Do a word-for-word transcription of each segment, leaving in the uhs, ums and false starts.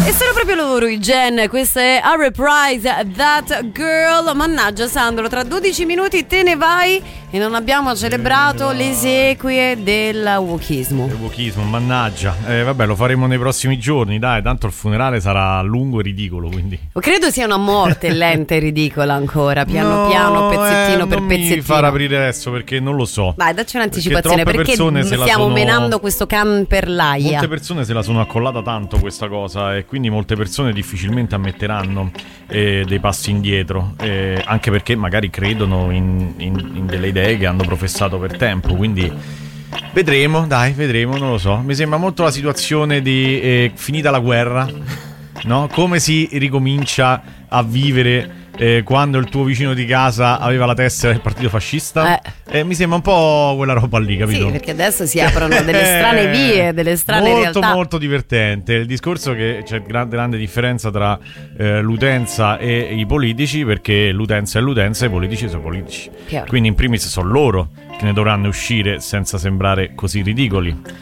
E sono proprio loro i Gen, questa è A Reprise That Girl. Mannaggia Sandro, tra dodici minuti te ne vai e non abbiamo celebrato le esequie del wokismo. Il wokismo, mannaggia. Eh, vabbè, lo faremo nei prossimi giorni, dai, tanto il funerale sarà lungo e ridicolo, quindi. Credo sia una morte lenta e ridicola ancora, piano no, piano, pezzettino eh, per non pezzettino. Mi far aprire adesso perché non lo so. Vai, dacci un'anticipazione, perché, perché stiamo sono... menando questo can per l'aia. Molte persone se la sono accollata tanto questa cosa e quindi molte persone difficilmente ammetteranno eh, dei passi indietro, eh, anche perché magari credono in, in, in delle idee che hanno professato per tempo, quindi vedremo, dai, vedremo, non lo so. Mi sembra molto la situazione di eh, finita la guerra, no? Come si ricomincia a vivere eh, quando il tuo vicino di casa aveva la tessera del partito fascista. Eh. Eh, mi sembra un po' quella roba lì, capito? Sì, perché adesso si aprono delle strane vie, delle strane molto, realtà. Molto molto divertente il discorso, che c'è grande, grande differenza tra eh, l'utenza e i politici, perché l'utenza è l'utenza e i politici sono politici. Chiaro. Quindi in primis sono loro che ne dovranno uscire senza sembrare così ridicoli.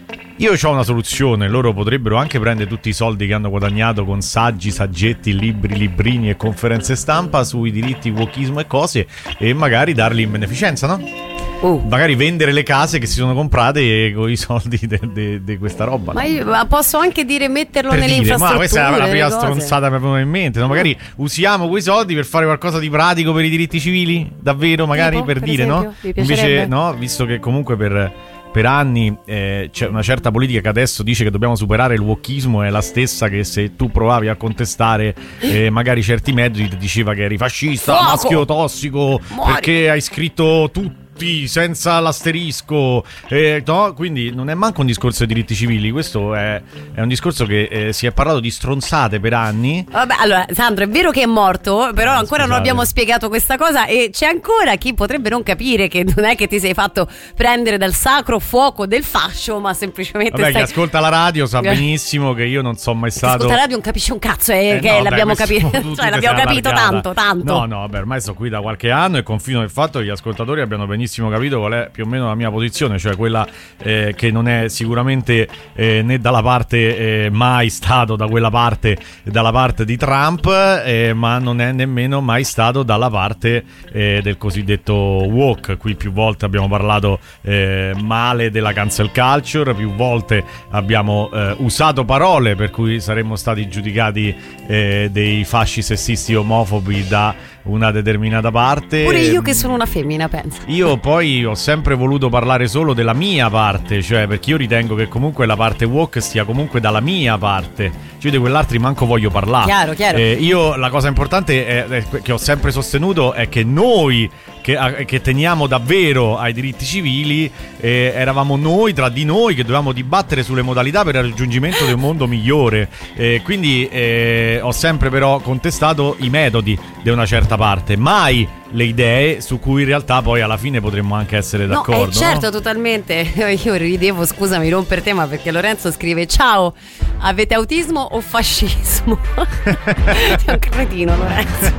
Io ho una soluzione: loro potrebbero anche prendere tutti i soldi che hanno guadagnato con saggi, saggetti, libri, librini e conferenze stampa sui diritti, wokismo e cose, e magari darli in beneficenza, no? Uh. Magari vendere le case che si sono comprate con i soldi di questa roba. Ma io ma posso anche dire metterlo per nelle dire, infrastrutture. Ma questa è la prima cose. stronzata che mi è venuta in mente, no? Magari usiamo quei soldi per fare qualcosa di pratico per i diritti civili, davvero, magari, tipo, per, per dire, esempio, no? vi piacerebbe? Invece no, visto che comunque per Per anni eh, c'è una certa politica che adesso dice che dobbiamo superare il wokismo, è la stessa che se tu provavi a contestare eh, magari certi metodi ti diceva che eri fascista, Fuoco! maschio tossico, Muori! perché hai scritto tutto senza l'asterisco, eh, no? Quindi non è manco un discorso di diritti civili, questo è, è un discorso che eh, si è parlato di stronzate per anni. Vabbè, allora Sandro, è vero che è morto, però eh, ancora scusate. non abbiamo spiegato questa cosa, e c'è ancora chi potrebbe non capire che non è che ti sei fatto prendere dal sacro fuoco del fascio, ma semplicemente Vabbè, stai... chi ascolta la radio sa benissimo che io non sono mai stato... Ascolta la radio non capisce un cazzo, eh, Eh, che no, l'abbiamo dai, capito, cioè l'abbiamo capito tanto, tanto. No, no, vabbè, ormai sto qui da qualche anno e confido nel fatto che gli ascoltatori abbiano benissimo capito qual è più o meno la mia posizione, cioè quella eh, che non è sicuramente eh, né dalla parte eh, mai stato da quella parte, dalla parte di Trump, eh, ma non è nemmeno mai stato dalla parte eh, del cosiddetto woke. Qui più volte abbiamo parlato eh, male della cancel culture, più volte abbiamo eh, usato parole per cui saremmo stati giudicati eh, dei fasci sessisti omofobi da una determinata parte. Pure io che sono una femmina, penso. Io poi ho sempre voluto parlare solo della mia parte, cioè perché io ritengo che comunque la parte woke stia comunque dalla mia parte. Io di quell'altri manco voglio parlare. Chiaro, chiaro. Eh, io la cosa importante è, è, che ho sempre sostenuto è che noi che, che teniamo davvero ai diritti civili eh, eravamo noi tra di noi che dovevamo dibattere sulle modalità per il raggiungimento di un mondo migliore. Eh, quindi eh, ho sempre però contestato i metodi di una certa parte, mai le idee su cui in realtà poi alla fine potremmo anche essere d'accordo. No, eh, certo, no? Totalmente. Io ridevo, scusami, non per te, ma perché Lorenzo scrive: ciao, avete autismo o fascismo? Sei un cretino, Lorenzo.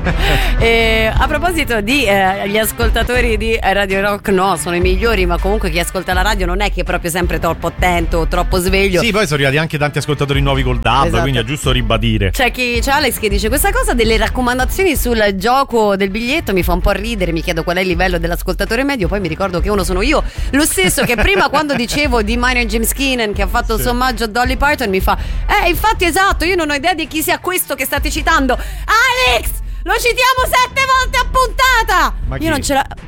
E, a proposito di eh, gli ascoltatori di Radio Rock, no, sono i migliori, ma comunque chi ascolta la radio non è che è proprio sempre troppo attento o troppo sveglio. Sì, poi sono arrivati anche tanti ascoltatori nuovi col D A B, esatto. Quindi è giusto ribadire. C'è chi, c'è Alex che dice: questa cosa delle raccomandazioni sul gioco del biglietto mi fa un po' ridere, mi chiedo qual è il livello dell'ascoltatore medio, poi mi ricordo che uno sono io, lo stesso che prima quando dicevo di Minor James Keenan che ha fatto il sì. sommaggio a Dolly Parton mi fa eh infatti esatto, io non ho idea di chi sia questo che state citando. Alex, lo citiamo sette volte a puntata. Ma io non ce la